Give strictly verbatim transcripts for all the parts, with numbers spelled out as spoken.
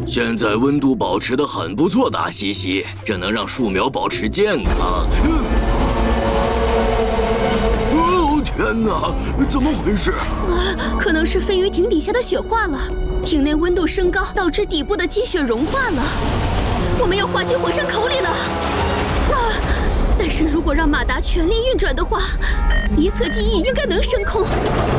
现在温度保持得很不错，达西西，这能让树苗保持健康。哦天哪，怎么回事？ 啊，可能是飞鱼艇底下的雪化了，艇内温度升高，导致底部的积雪融化了。我们要滑进火山口里了。啊！但是如果让马达全力运转的话，一侧机翼应该能升空。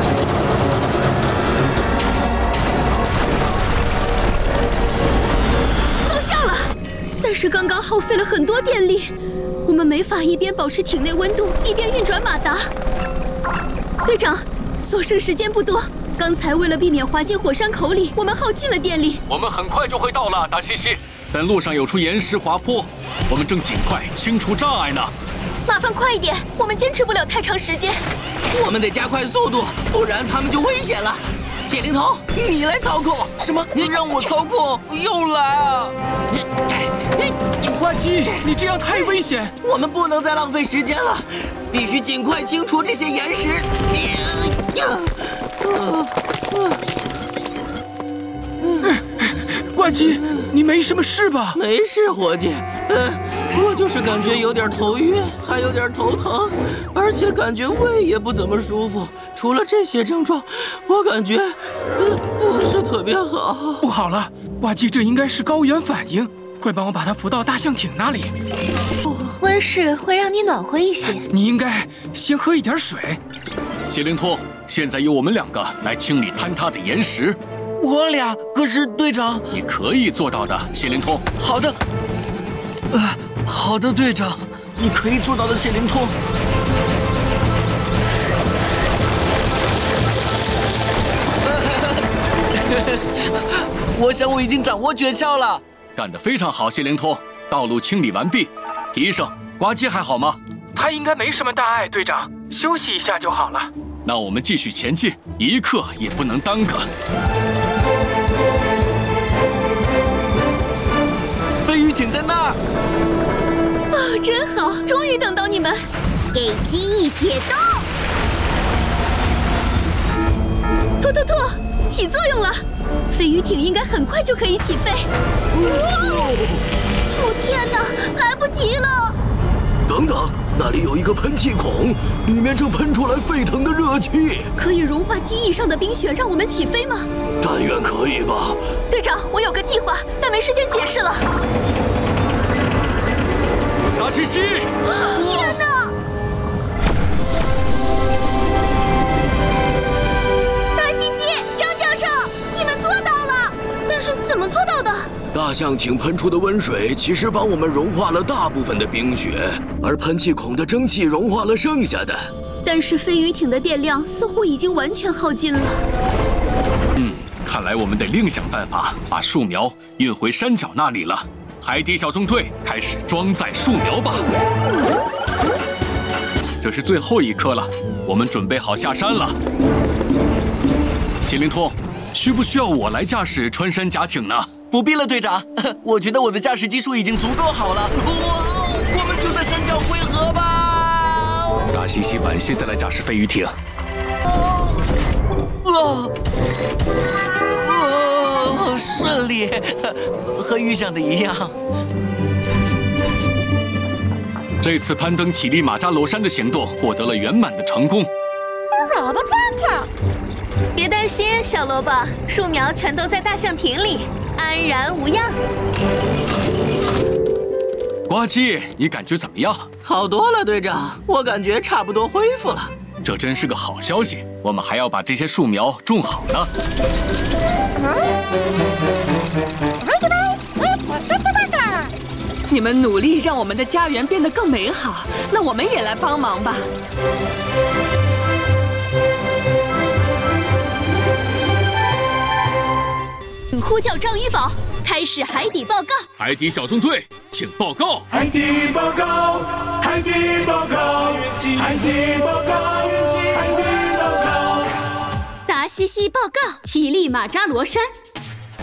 但是刚刚耗费了很多电力，我们没法一边保持艇内温度，一边运转马达。队长，所剩时间不多，刚才为了避免滑进火山口里，我们耗尽了电力。 我们很快就会到了，达西西。但路上有处岩石滑坡，我们正尽快清除障碍呢。 麻烦快一点，我们坚持不了太长时间。 我们得加快速度，不然他们就危险了。谢灵通，你来操控。什么？你让我操控？又来啊！ 呱唧，你这样太危险， 我们不能再浪费时间了，必须尽快清除这些岩石。 呱唧，你没什么事吧？ 没事，伙计。嗯，我就是感觉有点头晕，还有点头疼，而且感觉胃也不怎么舒服。除了这些症状，我感觉呃不是特别好。 不好了，呱唧，这应该是高原反应。快帮我把它扶到大象艇那里。 温室会让你暖和一些。 你应该先喝一点水。 谢灵通，现在由我们两个来清理坍塌的岩石。 我俩可是队长， 你可以做到的，谢灵通。 好的，呃，好的，队长，你可以做到的，谢灵通。我想我已经掌握诀窍了。 干得非常好，谢灵通。道路清理完毕。医生，呱唧还好吗？ 他应该没什么大碍，队长，休息一下就好了。 那我们继续前进，一刻也不能耽搁。 飞鱼艇在那儿。 哦，真好，终于等到你们。给机翼解冻。突突突，起作用了。飞鱼艇应该很快就可以起飞。哦天哪，来不及了！ 等等，那里有一个喷气孔，里面正喷出来沸腾的热气。 可以融化机翼上的冰雪，让我们起飞吗？ 但愿可以吧。 队长，我有个计划，但没时间解释了。 达西西！ 天哪！达西西，张教授，你们做到了！但是怎么做到的？ 大象艇喷出的温水其实帮我们融化了大部分的冰雪，而喷气孔的蒸汽融化了剩下的。 但是飞鱼艇的电量似乎已经完全耗尽了。 嗯，看来我们得另想办法把树苗运回山脚那里了。海底小纵队开始装载树苗吧。这是最后一颗了，我们准备好下山了。谢灵通，需不需要我来驾驶穿山甲艇呢？ 不必了，队长，我觉得我的驾驶技术已经足够好了。哇，我们就在山脚汇合吧！ 达西西晚些再来驾驶飞鱼艇。 哦，哦，顺利，和预想的一样。 这次攀登乞力马扎罗山的行动获得了圆满的成功。 别担心，小萝卜，树苗全都在大象艇里，安然无恙。 呱唧，你感觉怎么样？ 好多了，队长，我感觉差不多恢复了。 这真是个好消息，我们还要把这些树苗种好呢。 你们努力让我们的家园变得更美好，那我们也来帮忙吧。 呼叫章鱼堡，开始海底报告。 海底小纵队，请报告。 海底报告，海底报告，海底报告，海底报告。 达西西报告：乞力马扎罗山